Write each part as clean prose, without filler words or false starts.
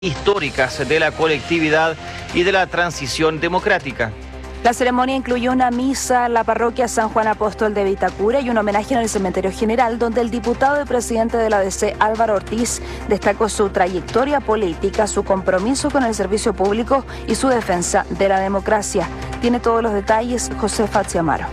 históricas de la colectividad y de la transición democrática. La ceremonia incluyó una misa en la parroquia San Juan Apóstol de Vitacura y un homenaje en el Cementerio General, donde el diputado y presidente de la ADC, Álvaro Ortiz, destacó su trayectoria política, su compromiso con el servicio público y su defensa de la democracia. Tiene todos los detalles José Faciamaro.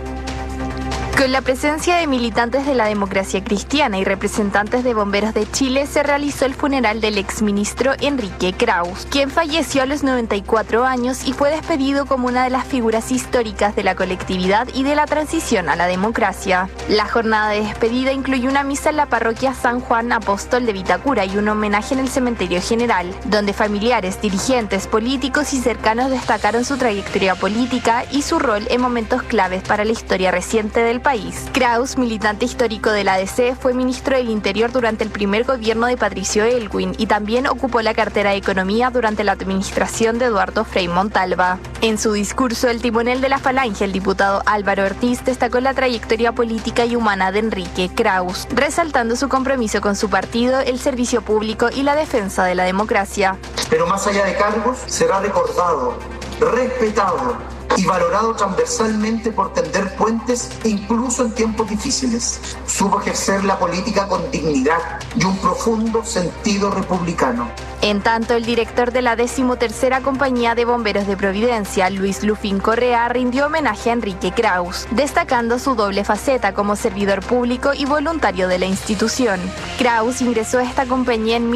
Con la presencia de militantes de la democracia cristiana y representantes de Bomberos de Chile, se realizó el funeral del exministro Enrique Kraus, quien falleció a los 94 años y fue despedido como una de las figuras históricas de la colectividad y de la transición a la democracia. La jornada de despedida incluyó una misa en la parroquia San Juan Apóstol de Vitacura y un homenaje en el Cementerio General, donde familiares, dirigentes, políticos y cercanos destacaron su trayectoria política y su rol en momentos claves para la historia reciente del país. Kraus, militante histórico de la ADC, fue ministro del Interior durante el primer gobierno de Patricio Aylwin y también ocupó la cartera de Economía durante la administración de Eduardo Frei Montalva. En su discurso, el timonel de la Falange, el diputado Álvaro Ortiz, destacó la trayectoria política y humana de Enrique Kraus, resaltando su compromiso con su partido, el servicio público y la defensa de la democracia. Pero más allá de cargos, será recordado, respetado y valorado transversalmente por tender puentes incluso en tiempos difíciles. Supo ejercer la política con dignidad y un profundo sentido republicano. En tanto, el director de la 13ª Compañía de Bomberos de Providencia, Luis Lufín Correa, rindió homenaje a Enrique Kraus, destacando su doble faceta como servidor público y voluntario de la institución. Kraus ingresó a esta compañía en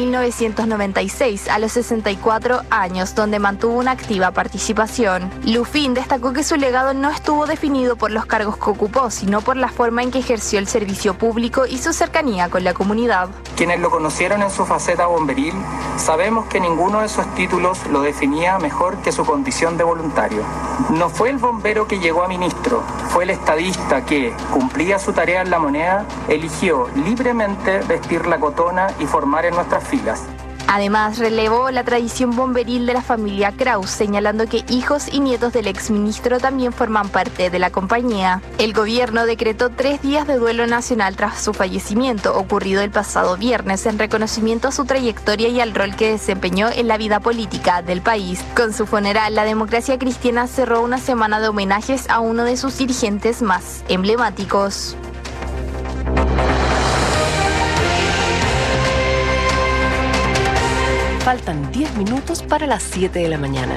1996, a los 64 años, donde mantuvo una activa participación. Lufín destacó que su legado no estuvo definido por los cargos que ocupó, sino por la forma en que ejerció el servicio público y su cercanía con la comunidad. Quienes lo conocieron en su faceta bomberil, sabemos que ninguno de sus títulos lo definía mejor que su condición de voluntario. No fue el bombero que llegó a ministro, fue el estadista que, cumplía su tarea en La Moneda, eligió libremente vestir la cotona y formar en nuestras filas. Además, relevó la tradición bomberil de la familia Kraus, señalando que hijos y nietos del exministro también forman parte de la compañía. El gobierno decretó 3 días de duelo nacional tras su fallecimiento, ocurrido el pasado viernes, en reconocimiento a su trayectoria y al rol que desempeñó en la vida política del país. Con su funeral, la democracia cristiana cerró una semana de homenajes a uno de sus dirigentes más emblemáticos. Faltan 10 minutos para las 7 de la mañana.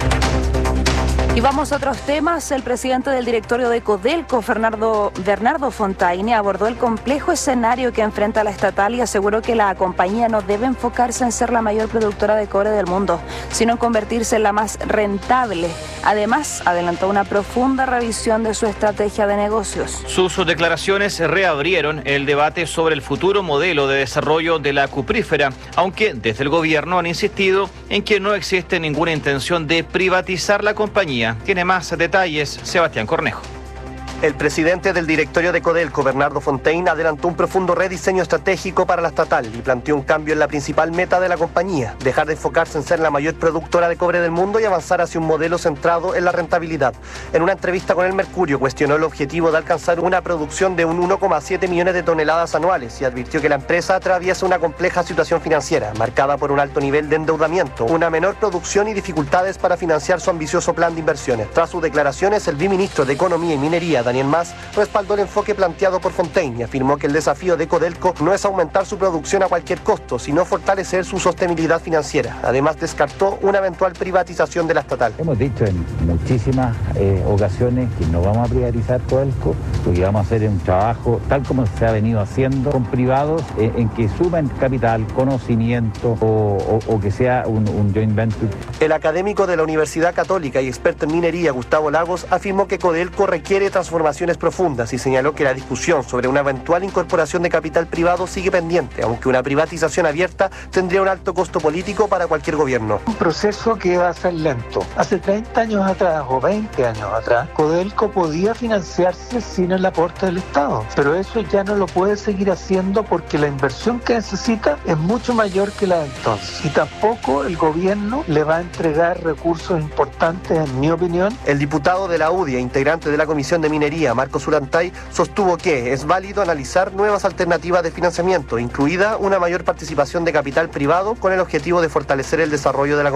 Y vamos a otros temas. El presidente del directorio de Codelco, Bernardo Fontaine, abordó el complejo escenario que enfrenta la estatal y aseguró que la compañía no debe enfocarse en ser la mayor productora de cobre del mundo, sino en convertirse en la más rentable. Además, adelantó una profunda revisión de su estrategia de negocios. Sus declaraciones reabrieron el debate sobre el futuro modelo de desarrollo de la cuprífera, aunque desde el gobierno han insistido en que no existe ninguna intención de privatizar la compañía. Tiene más detalles Sebastián Cornejo. El presidente del directorio de Codelco, Bernardo Fontaine, adelantó un profundo rediseño estratégico para la estatal y planteó un cambio en la principal meta de la compañía, dejar de enfocarse en ser la mayor productora de cobre del mundo y avanzar hacia un modelo centrado en la rentabilidad. En una entrevista con El Mercurio, cuestionó el objetivo de alcanzar una producción de un 1,7 millones de toneladas anuales y advirtió que la empresa atraviesa una compleja situación financiera, marcada por un alto nivel de endeudamiento, una menor producción y dificultades para financiar su ambicioso plan de inversiones. Tras sus declaraciones, el viceministro de Economía y Minería, Daniel Mas, respaldó el enfoque planteado por Fontaine y afirmó que el desafío de Codelco no es aumentar su producción a cualquier costo, sino fortalecer su sostenibilidad financiera. Además, descartó una eventual privatización de la estatal. Hemos dicho en muchísimas ocasiones que no vamos a privatizar Codelco, porque vamos a hacer un trabajo tal como se ha venido haciendo con privados en que sumen capital, conocimiento o que sea un joint venture. El académico de la Universidad Católica y experto en minería, Gustavo Lagos, afirmó que Codelco requiere transformaciones profundas y señaló que la discusión sobre una eventual incorporación de capital privado sigue pendiente, aunque una privatización abierta tendría un alto costo político para cualquier gobierno. Un proceso que va a ser lento. Hace 30 años atrás o 20 años atrás, Codelco podía financiarse sin el aporte del Estado, pero eso ya no lo puede seguir haciendo porque la inversión que necesita es mucho mayor que la de entonces y tampoco el gobierno le va a entregar recursos importantes importantes, en mi opinión. El diputado de la UDI e integrante de la Comisión de Minería, Marcos Urantay, sostuvo que es válido analizar nuevas alternativas de financiamiento, incluida una mayor participación de capital privado con el objetivo de fortalecer el desarrollo de la